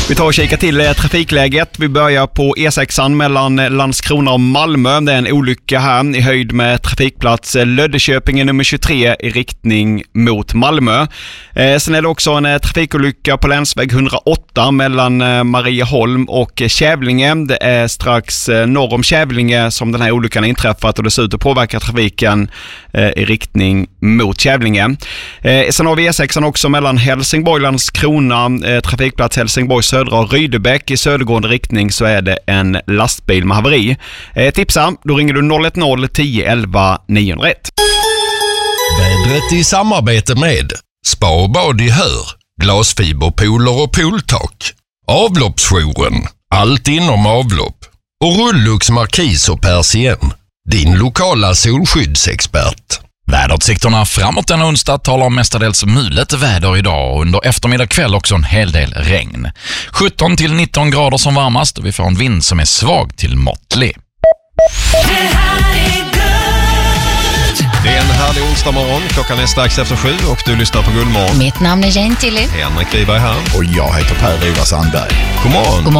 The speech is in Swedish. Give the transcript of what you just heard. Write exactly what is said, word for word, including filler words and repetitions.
Vi tar och kika till eh, trafikläget. Vi börjar på E sexan mellan Landskrona och Malmö. Det är en olycka här i höjd med trafikplats Löddeköping nummer tjugotre i riktning mot Malmö. Eh, sen är det också en eh, trafikolycka på länsväg hundraåtta mellan eh, Marieholm och Kävlinge. Det är strax eh, norr om Kävlinge som den här olyckan har inträffat och det ser ut att påverka trafiken eh, i riktning mot Kävlinge. Eh, sen har vi E sexan också mellan Helsingborg, Landskrona, eh, trafikplats Helsingborg södra och Rydebäck. I södergående riktning så är det en lastbil med haveri. Eh, tipsa, då ringer du noll ett noll tio elva niohundraett. Vädret i samarbete med Spa och bad i Hör, glasfiberpooler och pooltak, avloppsjouren, allt inom avlopp och Rullux Markis och Persien, din lokala solskyddsexpert. Väderutsikterna framåt denna onsdag talar om mestadels mulet väder idag och under eftermiddag kväll också en hel del regn. sjutton till nitton grader som varmast och vi får en vind som är svag till måttlig. Det är en härlig onsdag morgon. Klockan är strax efter sju och du lyssnar på Guldmorgon. Mitt namn är Jane Tilly. Henrik Wiberg här. Och jag heter Per Ivar Sandberg. God morgon. God morgon.